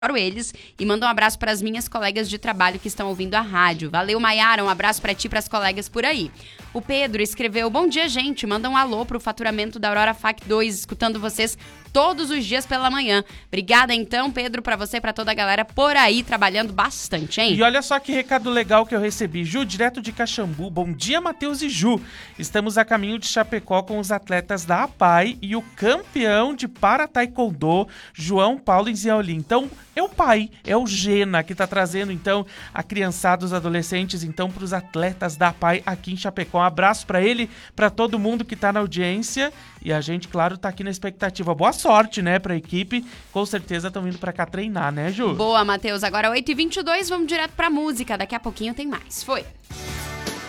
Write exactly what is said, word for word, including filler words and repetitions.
Adoro eles e mando um abraço para as minhas colegas de trabalho que estão ouvindo a rádio. Valeu, Maiara, um abraço para ti e para as colegas por aí. O Pedro escreveu: bom dia, gente, manda um alô pro faturamento da Aurora F A C dois, escutando vocês todos os dias pela manhã. Obrigada então, Pedro, para você e para toda a galera por aí trabalhando bastante, hein? E olha só que recado legal que eu recebi. Ju, direto de Caxambu. Bom dia, Matheus e Ju. Estamos a caminho de Chapecó com os atletas da A P A I e o campeão de para taekwondo, João Paulo Inziauli. Então, é o pai, é o Gena, que tá trazendo, então, a criançada, os adolescentes, então, pros atletas da A P A I aqui em Chapecó. Um abraço pra ele, pra todo mundo que tá na audiência. E a gente, claro, tá aqui na expectativa. Boa sorte, né, pra equipe. Com certeza estão vindo pra cá treinar, né, Ju? Boa, Matheus. Agora oito e vinte e dois, vamos direto pra música. Daqui a pouquinho tem mais. Foi!